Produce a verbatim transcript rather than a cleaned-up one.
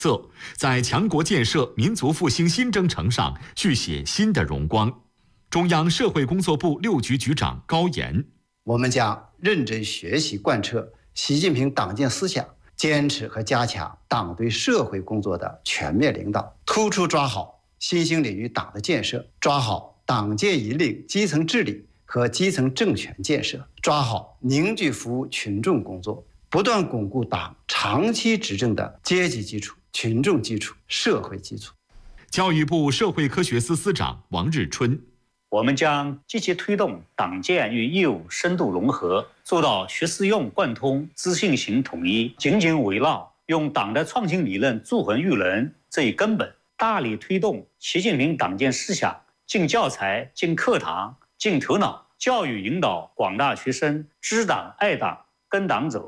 则在强国建设、民族复兴新征程上续写新的荣光。中央社会工作部六局局长高岩： 我们将认真学习贯彻习近平党建思想，坚持和加强党对社会工作的全面领导，突出抓好新兴领域党的建设，抓好党建引领基层治理和基层政权建设，抓好凝聚服务群众工作，不断巩固党长期执政的阶级基础、群众基础、社会基础。 教育部社会科学司司长王日春： 我们将积极推动党建与业务深度融合，做到学思用贯通、资信行统一，紧紧围绕用党的创新理论铸衡育人这一根本，大力推动习近平党建思想进教材、进课堂、进头脑，教育引导广大学生知党爱党、跟党走。